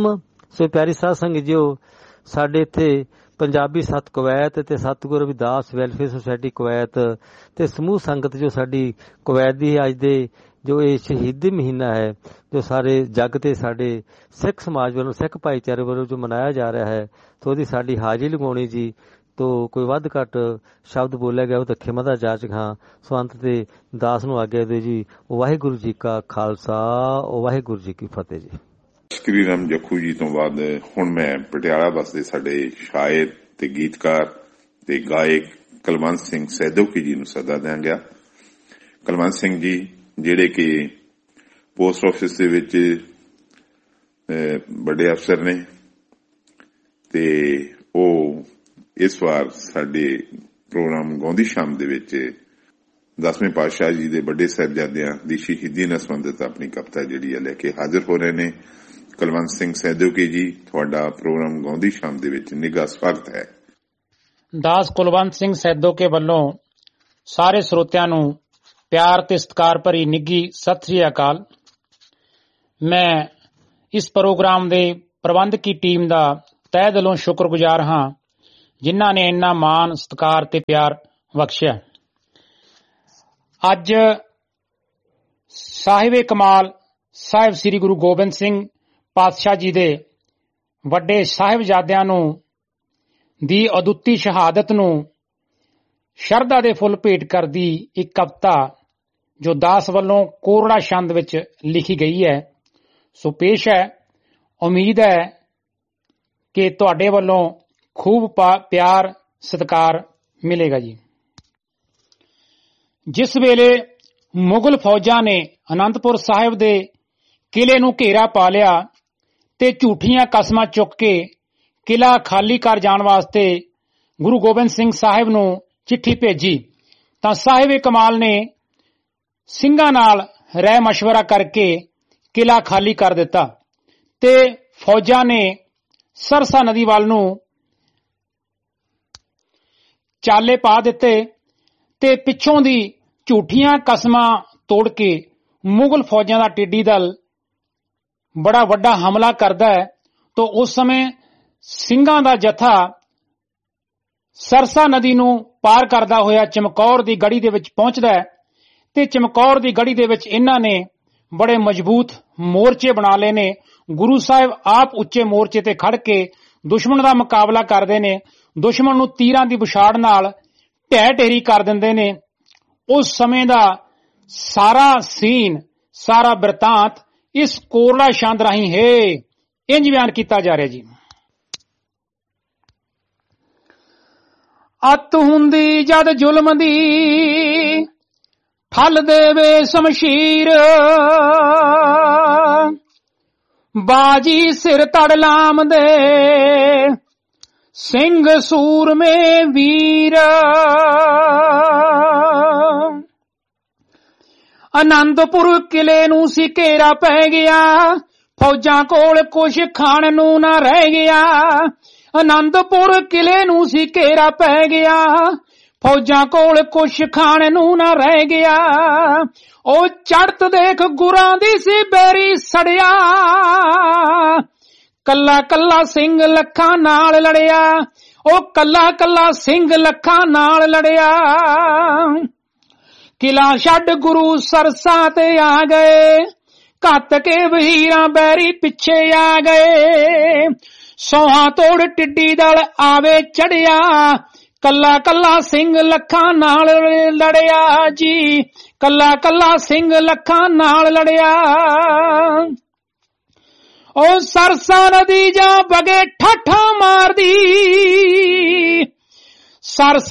ਹੁਕਮ। ਸੋ ਪਿਆਰੀ ਸਾਧ ਸੰਗਤ ਜੀਓ, ਸਾਡੇ ਇੱਥੇ ਪੰਜਾਬੀ ਸੱਤ ਕੁਵੈਤ ਤੇ ਸਤਿਗੁਰੂ ਰਵਿਦਾਸ ਵੈਲਫੇਅਰ ਸੁਸਾਇਟੀ ਕੁਵੈਤ ਤੇ ਸਮੂਹ ਸੰਗਤ ਜੋ ਸਾਡੀ ਕੁਵੈਤ ਦੀ ਅੱਜ ਦੇ ਜੋ ਇਹ ਸ਼ਹੀਦੀ ਮਹੀਨਾ ਹੈ ਜੋ ਸਾਰੇ ਜੱਗ ਤੇ ਸਾਡੇ ਸਿੱਖ ਸਮਾਜ ਵੱਲੋਂ, ਸਿੱਖ ਭਾਈਚਾਰੇ ਵੱਲੋਂ ਜੋ ਮਨਾਇਆ ਜਾ ਰਿਹਾ ਹੈ, ਤਾਂ ਉਹਦੀ ਸਾਡੀ ਹਾਜ਼ਰੀ ਲਗਾਉਣੀ ਜੀ। ਤੋ ਕੋਈ ਵੱਧ ਘੱਟ ਸ਼ਬਦ ਬੋਲਿਆ ਗਿਆ ਉਹ ਤਾਂ ਖਿਮਾ ਦਾ ਜਾਚਕ ਹਾਂ। ਸੋ ਅੰਤ ਤੇ ਦਾਸ ਨੂੰ ਆਗਿਆ ਦਿਓ ਜੀ। ਵਾਹਿਗੁਰੂ ਜੀ ਕਾ ਖਾਲਸਾ, ਵਾਹਿਗੁਰੂ ਜੀ ਕੀ ਫਤਿਹ ਜੀ। ਸ਼੍ਰੀ ਰਾਮ ਜੱਖੂ ਜੀ ਤੋਂ ਬਾਅਦ ਹੁਣ ਮੈਂ ਪਟਿਆਲਾ ਵਸਦੇ ਸਾਡੇ ਸ਼ਾਇਰ ਤੇ ਗੀਤਕਾਰ ਤੇ ਗਾਇਕ ਕੁਲਵੰਤ ਸਿੰਘ ਸੈਦੋਕੀ ਜੀ ਨੂੰ ਸੱਦਾ ਦਿਆਂਗਾ। ਕੁਲਵੰਤ ਸਿੰਘ ਜੀ ਜਿਹੜੇ ਕਿ ਪੋਸਟ ਆਫਿਸ ਦੇ ਵਿੱਚ ਵੱਡੇ ਅਫਸਰ ਨੇ ਤੇ ਉਹ ਇਸ ਵਾਰ ਸਾਡੇ ਪ੍ਰੋਗਰਾਮ ਗਾਉਂਦੀ ਸ਼ਾਮ ਦੇ ਵਿੱਚ 10ਵੇਂ ਪਾਤਸ਼ਾਹ ਜੀ ਦੇ ਵੱਡੇ ਸਾਹਿਬਜ਼ਾਦਿਆਂ ਦੀ ਸ਼ਹੀਦੀ ਨਾਲ ਸੰਬੰਧਿਤ ਆਪਣੀ ਕਵਿਤਾ ਜਿਹੜੀ ਹੈ ਲੈ ਕੇ ਹਾਜ਼ਰ ਹੋ ਰਹੇ ਨੇ। ਕੁਲਵੰਤ ਸਿੰਘ ਸੈਦੋਕੀ ਜੀ, ਤੁਹਾਡਾ ਪ੍ਰੋਗਰਾਮ ਗਾਉਂਦੀ ਸ਼ਾਮ ਦੇ ਵਿੱਚ ਨਿੱਘਾ ਸਵਾਗਤ ਹੈ। ਦਾਸ ਕੁਲਵੰਤ ਸਿੰਘ ਸੈਦੋਕੇ ਵੱਲੋਂ ਸਾਰੇ ਸਰੋਤਿਆਂ ਨੂੰ ਪਿਆਰ ਤੇ ਸਤਿਕਾਰ ਭਰੀ ਨਿੱਘੀ ਸਤਿ ਸ੍ਰੀ ਅਕਾਲ। ਮੈਂ ਇਸ ਪ੍ਰੋਗਰਾਮ ਦੇ ਪ੍ਰਬੰਧਕੀ ਟੀਮ ਦਾ ਤਹਿ ਦਿਲੋਂ ਸ਼ੁਕਰਗੁਜ਼ਾਰ ਹਾਂ ਜਿਨ੍ਹਾਂ ਨੇ ਇੰਨਾ ਮਾਣ, ਸਤਿਕਾਰ ਤੇ ਪਿਆਰ ਬਖਸ਼ਿਆ। ਅੱਜ ਸਾਹਿਬੇ ਕਮਾਲ ਸਾਹਿਬ ਸ੍ਰੀ ਗੁਰੂ ਗੋਬਿੰਦ ਸਿੰਘ ਪਾਤਸ਼ਾਹ ਜੀ ਦੇ ਵੱਡੇ ਸਾਹਿਬਜ਼ਾਦਿਆਂ ਨੂੰ ਦੀ ਅਦੁੱਤੀ ਸ਼ਹਾਦਤ ਨੂੰ ਸ਼ਰਧਾ ਦੇ ਫੁੱਲ ਭੇਟ ਕਰਦੀ ਇੱਕ ਕਵਿਤਾ ਜੋ ਦਾਸ ਵੱਲੋਂ ਕੋਰੜਾ ਛੰਦ ਵਿੱਚ ਲਿਖੀ ਗਈ ਹੈ, ਸੋ ਪੇਸ਼ ਹੈ। ਉਮੀਦ ਹੈ ਕਿ ਤੁਹਾਡੇ ਵੱਲੋਂ ਖੂਬ ਪਿਆਰ ਸਤਿਕਾਰ ਮਿਲੇਗਾ ਜੀ। ਜਿਸ ਵੇਲੇ ਮੁਗਲ ਫੌਜਾਂ ਨੇ ਅਨੰਦਪੁਰ ਸਾਹਿਬ ਦੇ ਕਿਲੇ ਨੂੰ ਘੇਰਾ ਪਾ ਲਿਆ ਤੇ ਝੂਠੀਆਂ ਕਸਮਾਂ ਚੁੱਕ ਕੇ ਕਿਲਾ ਖਾਲੀ ਕਰ ਜਾਣ ਵਾਸਤੇ ਗੁਰੂ ਗੋਬਿੰਦ ਸਿੰਘ ਸਾਹਿਬ ਨੂੰ ਚਿੱਠੀ ਭੇਜੀ, ਤਾਂ ਸਾਹਿਬ ਕਮਾਲ ਨੇ ਸਿੰਘਾਂ ਨਾਲ ਰਾਏ ਮਸ਼ਵਰਾ ਕਰਕੇ ਕਿਲਾ ਖਾਲੀ ਕਰ ਦਿੱਤਾ ਤੇ ਫੌਜਾਂ ਨੇ ਸਰਸਾ ਨਦੀ ਵੱਲ ਨੂੰ ਚਾਲੇ ਪਾ ਦਿੱਤੇ ਤੇ ਪਿੱਛੋਂ ਦੀ ਝੂਠੀਆਂ ਕਸਮਾਂ ਤੋੜ ਕੇ ਮੁਗਲ ਫੌਜਾਂ ਦਾ ਟਿੱਡੀ ਦਲ ਬੜਾ ਵੱਡਾ ਹਮਲਾ ਕਰਦਾ ਹੈ। ਤਾਂ ਉਸ ਸਮੇਂ ਸਿੰਘਾਂ ਦਾ ਜਥਾ ਸਰਸਾ ਨਦੀ ਨੂੰ ਪਾਰ ਕਰਦਾ ਹੋਇਆ ਚਮਕੌਰ ਦੀ ਗੜੀ ਦੇ ਵਿੱਚ ਪਹੁੰਚਦਾ ਹੈ ਤੇ ਚਮਕੌਰ ਦੀ ਗੜੀ ਦੇ ਵਿੱਚ ਇਹਨਾਂ ਨੇ ਬੜੇ ਮਜ਼ਬੂਤ ਮੋਰਚੇ ਬਣਾ ਲਏ ਨੇ। ਗੁਰੂ ਸਾਹਿਬ ਆਪ ਉੱਚੇ ਮੋਰਚੇ ਤੇ ਖੜ ਕੇ ਦੁਸ਼ਮਣ ਦਾ ਮੁਕਾਬਲਾ ਕਰਦੇ ਨੇ, ਦੁਸ਼ਮਣ ਨੂੰ ਤੀਰਾਂ ਦੀ ਵਿਛਾੜ ਨਾਲ ਢਹਿ ਢੇਰੀ ਕਰ ਦਿੰਦੇ ਨੇ। ਉਸ ਸਮੇਂ ਦਾ ਸਾਰਾ ਸੀਨ, ਸਾਰਾ ਬਿਰਤਾਂਤ ਇਸ ਕੋਰੜਾ ਛੰਦ ਰਾਹੀਂ ਹੈ ਇੰਜ ਬਿਆਨ ਕੀਤਾ ਜਾ ਰਿਹਾ ਜੀ। ਅੱਤ ਹੁੰਦੀ ਜਦ ਜ਼ੁਲਮ ਦੀ ਠੱਲ ਦੇਵੇ ਸ਼ਮਸ਼ੀਰ, ਬਾਜੀ ਸਿਰ ਤੜ ਲਾਮ ਦੇ ਸਿੰਘ ਸੂਰਮੇ ਵੀਰ। ਅਨੰਦਪੁਰ ਕਿਲੇ ਨੂੰ ਸੀ ਘੇਰਾ ਪੈ ਗਿਆ, ਫੌਜਾਂ ਕੋਲ ਕੁਛ ਖਾਣ ਨੂੰ ਨਾ ਰਹਿ ਗਿਆ। ਅਨੰਦਪੁਰ ਕਿਲੇ ਨੂੰ ਸੀ ਘੇਰਾ ਪੈ ਗਿਆ, ਫੌਜਾਂ ਕੋਲ ਕੁਛ ਖਾਣ ਨੂੰ ਨਾ ਰਹਿ ਗਿਆ। ਉਹ ਚੜ੍ਹਤ ਦੇਖ ਗੁਰਾਂ ਦੀ ਸੀ ਬੇਰੀ ਸੜਿਆ, ਕੱਲਾ ਕੱਲਾ ਸਿੰਘ ਲੱਖਾਂ ਨਾਲ ਲੜਿਆ। ਉਹ ਕੱਲਾ ਕੱਲਾ ਸਿੰਘ ਲੱਖਾਂ ਨਾਲ ਲੜਿਆ। ਕਿਲਾ ਛੱਡ ਗੁਰੂ ਸਰਸਾ ਤੇ ਆ ਗਏ, ਘੱਤ ਕੇ ਵਹੀਰਾਂ ਬੈਰੀ ਪਿੱਛੇ ਆ ਗਏ। ਸੋਹਾਂ ਤੋੜ ਟਿੱਡੀ ਦਲ ਆਵੇ ਚੜਿਆ, ਕੱਲਾ ਕੱਲਾ ਸਿੰਘ ਲੱਖਾਂ ਨਾਲ ਲੜਿਆ ਜੀ, ਕੱਲਾ ਕੱਲਾ ਸਿੰਘ ਲੱਖਾਂ ਨਾਲ ਲੜਿਆ। ਉਹ ਸਰਸਾ ਨਦੀ ਜਾਂ ਬਗੇ ਠਾਠਾਂ ਮਾਰਦੀ, ਸਰਸਾ